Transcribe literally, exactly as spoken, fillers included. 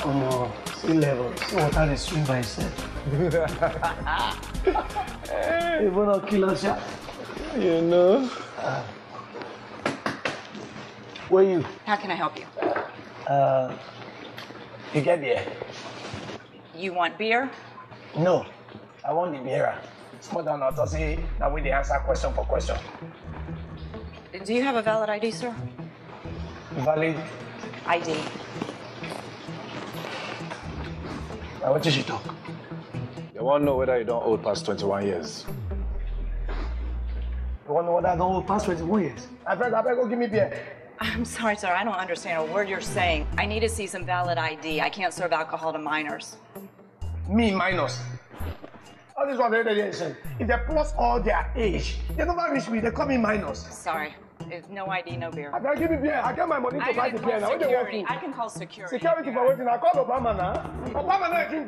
Come on, sea level. See water they swim by itself. It will not kill us, yeah. You know. Uh, where you? How can I help you? Uh, you get beer? You want beer? No, I want the beer. It's more than not to say that we answer question for question. Do you have a valid I D, sir? Valid I D. Now, what did she talk? They want to know whether you don't owe past twenty-one years. You want to know whether I don't hold past twenty-one years? I beg, I beg, go give me beer. I'm sorry, sir. I don't understand a word you're saying. I need to see some valid I D. I can't serve alcohol to minors. Me minus. All these ones, they if they plus all their age, they never reach me. They call me minus. Sorry. If no I D, no beer. I better give me beer. I get my money to I buy the beer now. security. I can call security. Security for waiting. I call Obama now. Obama now drink